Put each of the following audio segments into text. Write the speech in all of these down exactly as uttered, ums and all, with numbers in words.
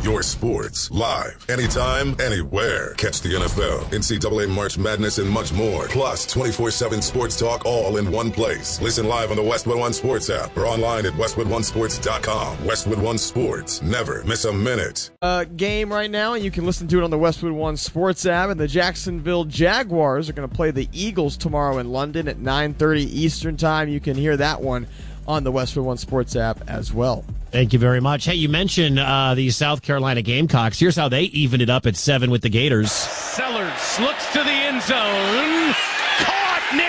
your sports, live, anytime, anywhere. Catch the N F L, N C double A March Madness, and much more. Plus, twenty-four seven sports talk all in one place. Listen live on the Westwood One Sports app or online at westwood one sports dot com. Westwood One Sports. Never miss a minute. Uh, game right now, and you can listen to it on the Westwood One Sports app. And the Jacksonville Jaguars are going to play the Eagles tomorrow in London at nine thirty Eastern Time. You can hear that one on the Westwood One Sports app as well. Thank you very much. Hey, you mentioned uh, the South Carolina Gamecocks. Here's how they evened it up at seven with the Gators. Sellers looks to the end zone. Caught Nick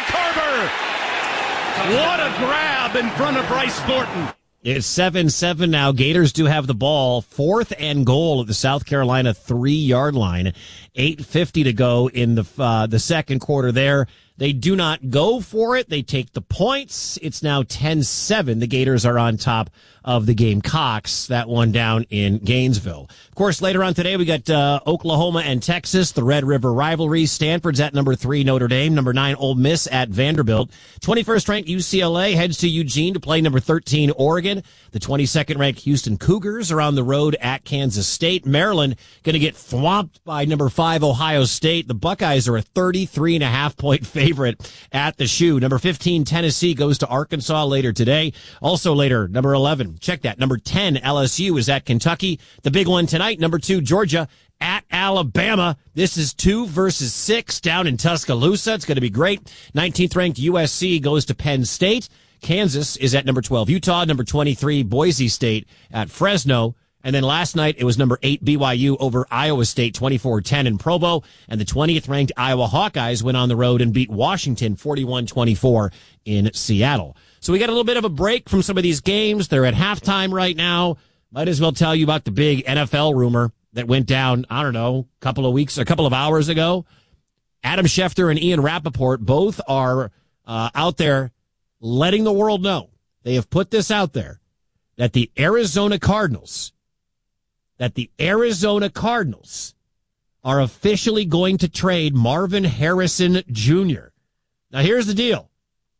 Harbor. What a grab in front of Bryce Thornton. It's seven seven now. Gators do have the ball. Fourth and goal at the South Carolina three-yard line. eight fifty to go in the uh, the second quarter there. They do not go for it. They take the points. It's now ten seven. The Gators are on top of the Gamecocks. That one down in Gainesville. Of course, later on today, we got uh, Oklahoma and Texas, the Red River rivalry. Stanford's at number three, Notre Dame. Number nine, Ole Miss at Vanderbilt. twenty-first ranked U C L A heads to Eugene to play number thirteen, Oregon. The twenty-second ranked Houston Cougars are on the road at Kansas State. Maryland going to get thwomped by number five, Ohio State. The Buckeyes are a thirty-three and a half point favorite at the shoe. Number fifteen, Tennessee goes to Arkansas later today. Also later, number eleven, check that, number ten, L S U is at Kentucky. The big one tonight, number two, Georgia at Alabama. This is two versus six down in Tuscaloosa. It's going to be great. nineteenth ranked U S C goes to Penn State. Kansas is at number twelve, Utah. Number twenty-three, Boise State at Fresno. And then last night, it was number eight, B Y U over Iowa State, twenty-four ten in Provo. And the twentieth ranked Iowa Hawkeyes went on the road and beat Washington forty-one twenty-four in Seattle. So we got a little bit of a break from some of these games. They're at halftime right now. Might as well tell you about the big N F L rumor that went down, I don't know, a couple of weeks, a couple of hours ago. Adam Schefter and Ian Rappaport both are uh, out there letting the world know. They have put this out there that the Arizona Cardinals that the Arizona Cardinals are officially going to trade Marvin Harrison Junior Now, here's the deal.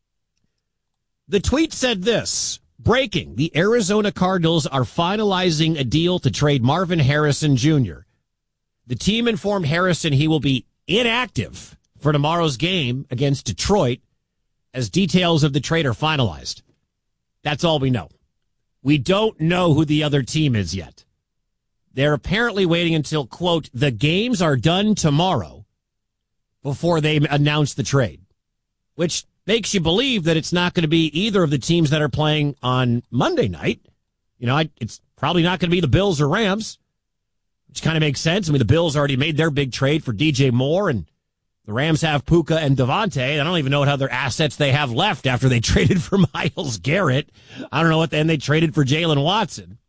The tweet said this, breaking, the Arizona Cardinals are finalizing a deal to trade Marvin Harrison Junior The team informed Harrison he will be inactive for tomorrow's game against Detroit as details of the trade are finalized. That's all we know. We don't know who the other team is yet. They're apparently waiting until, quote, the games are done tomorrow before they announce the trade, which makes you believe that it's not going to be either of the teams that are playing on Monday night. You know, it's probably not going to be the Bills or Rams, which kind of makes sense. I mean, the Bills already made their big trade for D J Moore, and the Rams have Puka and Devontae. I don't even know what other assets they have left after they traded for Myles Garrett. I don't know what, then they traded for Jalen Watson.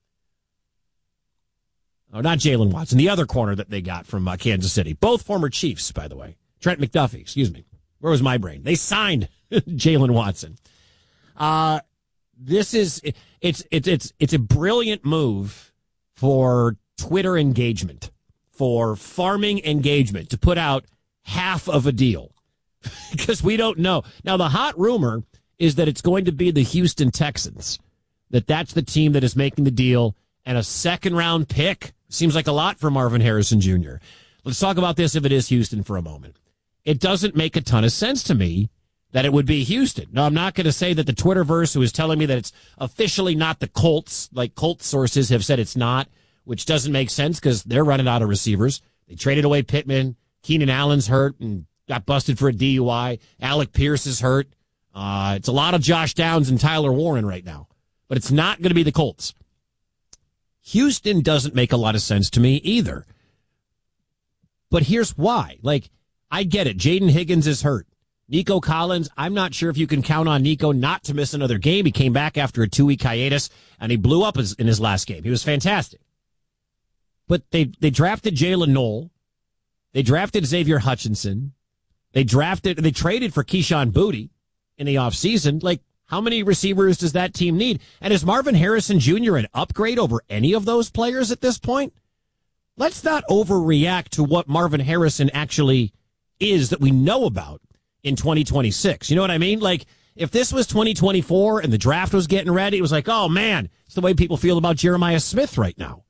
Oh, not Jalen Watson, the other corner that they got from uh, Kansas City. Both former Chiefs, by the way. Trent McDuffie, excuse me. Where was my brain? They signed Jalen Watson. Uh, this is, it's, it's, it's, it's a brilliant move for Twitter engagement, for farming engagement, to put out half of a deal. Because we don't know. Now, the hot rumor is that it's going to be the Houston Texans, that that's the team that is making the deal, and a second-round pick. Seems like a lot for Marvin Harrison Junior Let's talk about this if it is Houston for a moment. It doesn't make a ton of sense to me that it would be Houston. Now, I'm not going to say that the Twitterverse who is telling me that it's officially not the Colts, like Colts sources have said it's not, which doesn't make sense because they're running out of receivers. They traded away Pittman. Keenan Allen's hurt and got busted for a D U I. Alec Pierce is hurt. Uh, it's a lot of Josh Downs and Tyler Warren right now. But it's not going to be the Colts. Houston doesn't make a lot of sense to me either. But here's why. Like, I get it. Jaden Higgins is hurt. Nico Collins, I'm not sure if you can count on Nico not to miss another game. He came back after a two-week hiatus, and he blew up his, in his last game. He was fantastic. But they, they drafted Jalen Knoll. They drafted Xavier Hutchinson. They drafted, they traded for Keyshawn Boutte in the offseason. Like, how many receivers does that team need? And is Marvin Harrison Junior an upgrade over any of those players at this point? Let's not overreact to what Marvin Harrison actually is that we know about in twenty twenty-six. You know what I mean? Like, if this was twenty twenty-four and the draft was getting ready, it was like, oh, man, it's the way people feel about Jeremiah Smith right now.